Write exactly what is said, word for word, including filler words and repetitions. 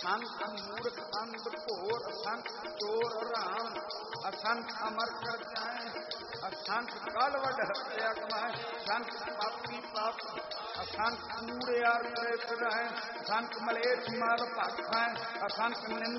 असंख्य मूर्ख अंध घोर, असंख्य चोर राम, असंख्य अमर कर जाए, असंख्य कालवड हत्या कमाए, असंख्य पापी पाप, असंख्य कूड़े आर करे फिराए, असंख्य मलेच्छ माल भाग खाए, असंख्य